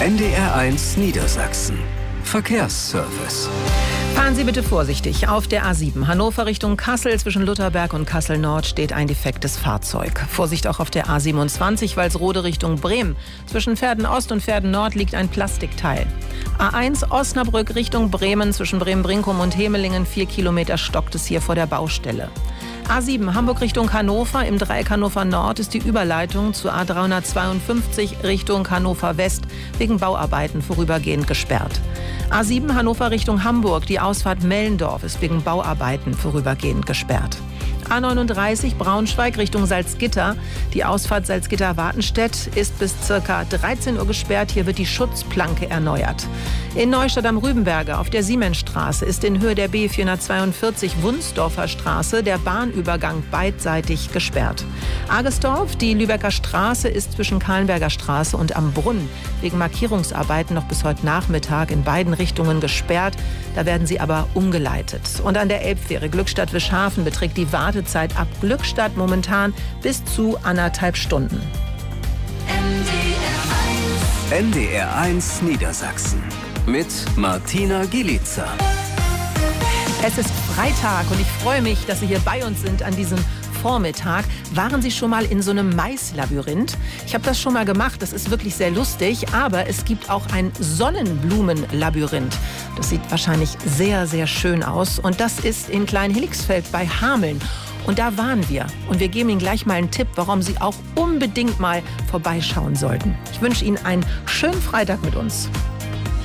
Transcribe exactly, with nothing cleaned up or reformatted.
N D R eins Niedersachsen. Verkehrsservice. Fahren Sie bitte vorsichtig. Auf der A sieben Hannover Richtung Kassel zwischen Lutherberg und Kassel Nord steht ein defektes Fahrzeug. Vorsicht auch auf der A siebenundzwanzig Walsrode Richtung Bremen. Zwischen Verden Ost und Verden Nord liegt ein Plastikteil. A eins Osnabrück Richtung Bremen zwischen Bremen-Brinkum und Hemelingen. Vier Kilometer stockt es hier vor der Baustelle. A sieben Hamburg Richtung Hannover. Im Dreieck Hannover Nord ist die Überleitung zur A dreihundertzweiundfünfzig Richtung Hannover West wegen Bauarbeiten vorübergehend gesperrt. A sieben Hannover Richtung Hamburg. Die Ausfahrt Mellendorf ist wegen Bauarbeiten vorübergehend gesperrt. A neununddreißig Braunschweig Richtung Salzgitter. Die Ausfahrt Salzgitter-Wartenstedt ist bis ca. dreizehn Uhr gesperrt. Hier wird die Schutzplanke erneuert. In Neustadt am Rübenberge auf der Siemensstraße ist in Höhe der B vierhundertzweiundvierzig Wunsdorfer Straße der Bahnübergang beidseitig gesperrt. Agesdorf, die Lübecker Straße ist zwischen Kahlenberger Straße und am Brunnen wegen Markierungsarbeiten noch bis heute Nachmittag in beiden Richtungen gesperrt. Da werden sie aber umgeleitet. Und an der Elbfähre Glückstadt-Wischhafen beträgt die Wartezeit ab Glückstadt momentan bis zu anderthalb Stunden. N D R eins Niedersachsen mit Martina Gielica. Es ist Freitag und ich freue mich, dass Sie hier bei uns sind an diesem Vormittag. Waren Sie schon mal in so einem Maislabyrinth? Ich habe das schon mal gemacht, das ist wirklich sehr lustig, aber es gibt auch ein Sonnenblumenlabyrinth. Das sieht wahrscheinlich sehr, sehr schön aus und das ist in Klein-Hillixfeld bei Hameln. Und da waren wir. Und wir geben Ihnen gleich mal einen Tipp, warum Sie auch unbedingt mal vorbeischauen sollten. Ich wünsche Ihnen einen schönen Freitag mit uns.